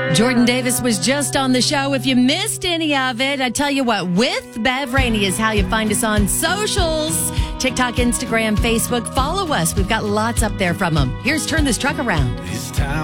Jordan Davis was just on the show. If you missed any of it, I tell you what, with Bev Rainey is how you find us on socials. TikTok, Instagram, Facebook. Follow us. We've got lots up there from them. Here's Turn This Truck Around.